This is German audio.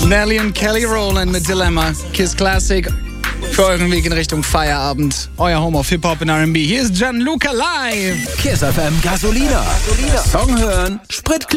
Nelly und Kelly Rowland mit Dilemma. Kiss Classic für euren Weg in Richtung Feierabend. Euer Home of Hip-Hop und R&B. Hier ist Gianluca live. Kiss FM Gasolina. Song hören, Sprit